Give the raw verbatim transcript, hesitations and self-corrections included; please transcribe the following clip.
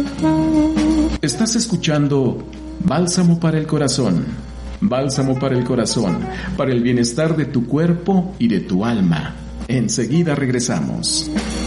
Estás escuchando Bálsamo para el Corazón. Bálsamo para el Corazón, para el bienestar de tu cuerpo y de tu alma. Enseguida regresamos.